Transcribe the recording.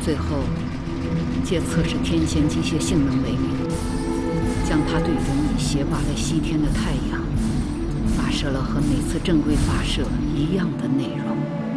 最后，借测试天线机械性能为名，将它对准已斜挂在西天的太阳，发射了和每次正规发射一样的内容。